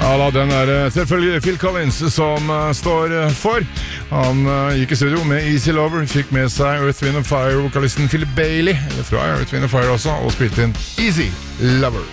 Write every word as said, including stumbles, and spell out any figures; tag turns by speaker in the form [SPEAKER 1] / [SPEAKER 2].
[SPEAKER 1] Ja da, den er selvfølgelig Phil Collins som uh, står uh, for. Han uh, gikk i studio med Easy Lover, fikk med seg Earth, Wind and Fire-vokalisten Philip Bailey, fra Earth, Wind and Fire også, og spilte inn Easy Lover.